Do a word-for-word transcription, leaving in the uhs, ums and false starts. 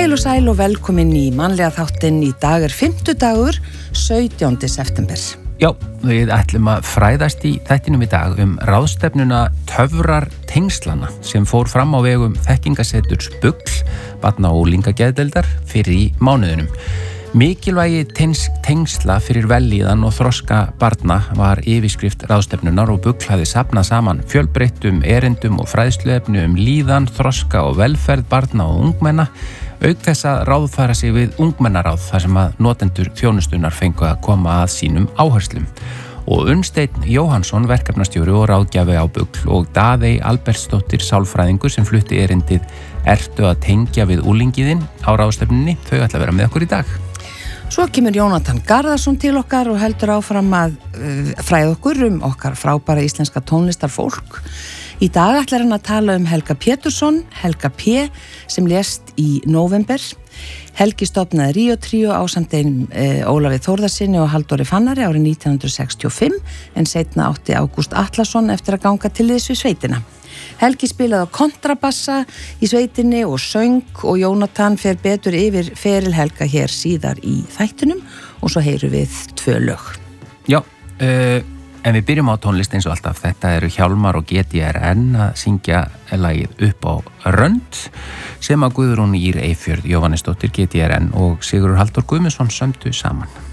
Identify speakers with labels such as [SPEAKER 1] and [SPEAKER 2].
[SPEAKER 1] Heil og sæl og velkomin í mannlega þáttinn. Í dag er fimmtudagur, sautjándi september.
[SPEAKER 2] Já, við ætlum að fræðast í þættinum í dag um ráðstefnuna Töfrar tengslana sem fór fram á vegum þekkingaseturs Bugl, barna- og unglingageðdeildar fyrir í mánuðinum. Mikilvægi tengsla fyrir vellíðan og þroska barna var yfirskrift ráðstefnunar og Bugl hafði safnað saman fjölbreyttum erindum og fræðsluefni um líðan, þroska og velferð barna og ungmenna, auk þess að ráðfæra sig við ungmennaráð þar sem að notendur þjónustunar fengu að koma að sínum áherslum. Og Unnsteinn Jóhannsson, verkefnastjóri og ráðgjafi á Bugl, og Daðey Albertsdóttir, sálfræðingur sem flutti erindið Ertu að tengja við úlingiðinn á ráðstefnunni, þau ætla að vera með okkur í dag.
[SPEAKER 1] Svo kemur Jónatan Garðarsson til okkar og heldur áfram að uh, fræða okkur um okkar frábæra íslenska tónlistarfólk. Í dag ætlar hann að tala um Helga Pétursson, Helga P, sem lést í nóvember. Helgi stofnaði Ríó Tríó ásamt einum e, Ólafi Þórðarsyni og Halldóri Fannari árið nítján hundruð sextíu og fimm, en seinna átti Ágúst Atlason eftir að ganga til liðs við sveitina. Helgi spilaði á kontrabassa í sveitinni og söng, og Jónatan fer betur yfir feril Helga hér síðar í þættinum, og svo heyrum við tvö lög.
[SPEAKER 2] Já, uh, en við byrjum á tónlist eins og alltaf. Þetta eru Hjálmar og G D R N að syngja lagið Upp á Rönd, sem að Guðrún Ýr Eyfjörð Jóhannesdóttir G D R N og Sigurður Halldór Guðmundsson sömdu saman.